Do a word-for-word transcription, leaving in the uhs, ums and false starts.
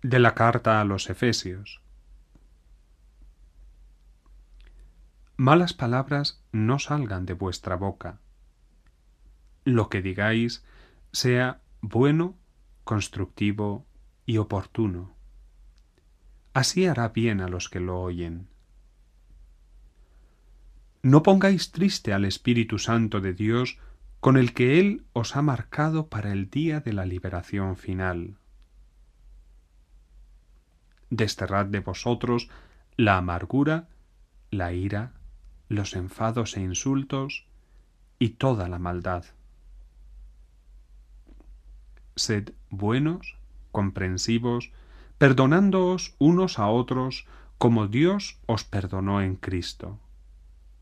De la carta a los Efesios. Malas palabras no salgan de vuestra boca. Lo que digáis sea bueno, constructivo y oportuno. Así hará bien a los que lo oyen. No pongáis triste al Espíritu Santo de Dios, con el que Él os ha marcado para el día de la liberación final. Desterrad de vosotros la amargura, la ira, los enfados e insultos y toda la maldad. Sed buenos, comprensivos, perdonándoos unos a otros como Dios os perdonó en Cristo.